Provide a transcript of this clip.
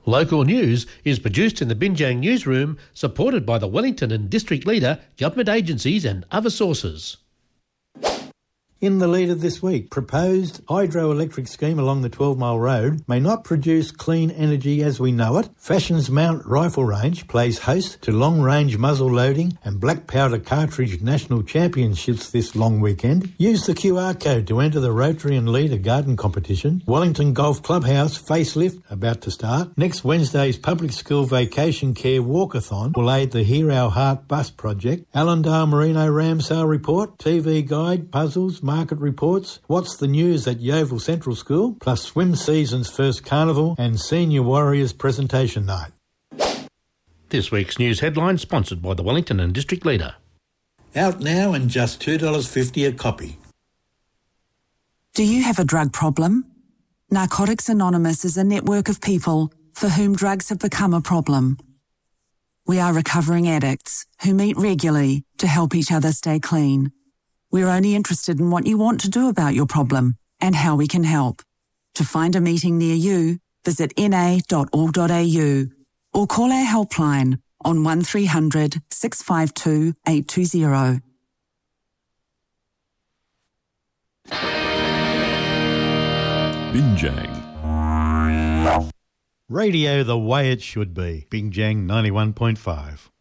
Local news is produced in the Binjang newsroom, supported by the Wellington and District Leader, government agencies and other sources. In the lead of this week, proposed hydroelectric scheme along the 12 Mile Road may not produce clean energy as we know it. Fashion's Mount Rifle Range plays host to long-range muzzle loading and black powder cartridge national championships this long weekend. Use the QR code to enter the Rotary and Leader Garden competition. Wellington Golf Clubhouse facelift about to start. Next Wednesday's public school vacation care walkathon will aid the Hear Our Heart bus project. Allendale Merino Ramsar report, TV guide, puzzles, market reports, what's the news at Yeovil Central School, plus swim season's first carnival and Senior Warriors presentation night. This week's news headline sponsored by the Wellington and District Leader. Out now and just $2.50 a copy. Do you have a drug problem? Narcotics Anonymous is a network of people for whom drugs have become a problem. We are recovering addicts who meet regularly to help each other stay clean. We're only interested in what you want to do about your problem and how we can help. To find a meeting near you, visit na.org.au or call our helpline on 1300 652 820. Binjang. Radio the way it should be. Binjang 91.5.